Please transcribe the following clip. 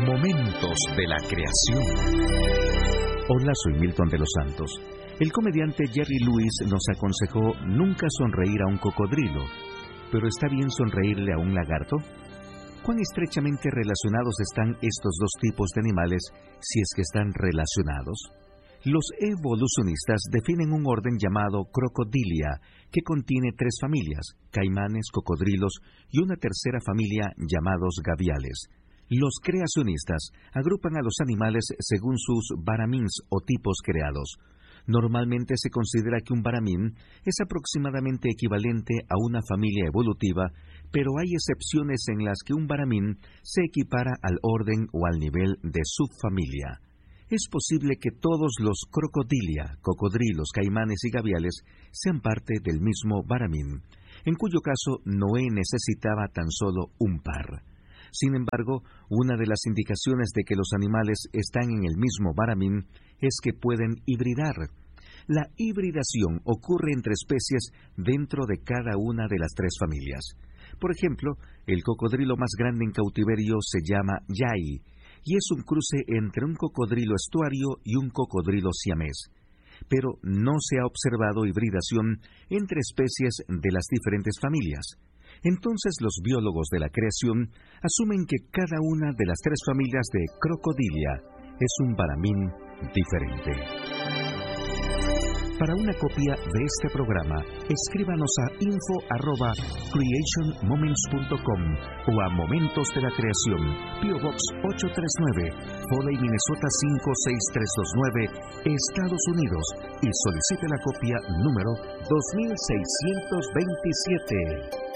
Momentos de la creación. Hola, soy Milton de los Santos. El comediante Jerry Lewis nos aconsejó nunca sonreír a un cocodrilo, pero ¿está bien sonreírle a un lagarto? ¿Cuán estrechamente relacionados están estos dos tipos de animales si es que están relacionados? Los evolucionistas definen un orden llamado Crocodilia, que contiene 3 familias, caimanes, cocodrilos y una tercera familia llamados gaviales. Los creacionistas agrupan a los animales según sus baramins o tipos creados. Normalmente se considera que un baramín es aproximadamente equivalente a una familia evolutiva, pero hay excepciones en las que un baramín se equipara al orden o al nivel de subfamilia. Es posible que todos los crocodilia, cocodrilos, caimanes y gaviales sean parte del mismo baramín, en cuyo caso Noé necesitaba tan solo un par. Sin embargo, una de las indicaciones de que los animales están en el mismo baramín es que pueden hibridar. La hibridación ocurre entre especies dentro de cada una de las 3 familias. Por ejemplo, el cocodrilo más grande en cautiverio se llama Yai, y es un cruce entre un cocodrilo estuario y un cocodrilo siamés. Pero no se ha observado hibridación entre especies de las diferentes familias. Entonces los biólogos de la creación asumen que cada una de las 3 familias de Crocodilia es un baramín diferente. Para una copia de este programa, escríbanos a info@creationmoments.com o a Momentos de la Creación, P.O. Box 839, Foley, Minnesota 56329, Estados Unidos, y solicite la copia número 2627.